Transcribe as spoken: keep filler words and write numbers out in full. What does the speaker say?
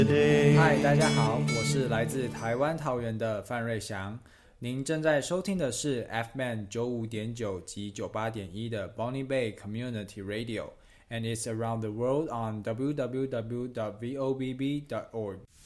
嗨，大家好，我是来自台湾桃园的范瑞翔。您正在收听的是 F M N 九五点九及九八点一的 Bonnie Bay Community Radio，and it's around the world on w w w dot v o b b dot org。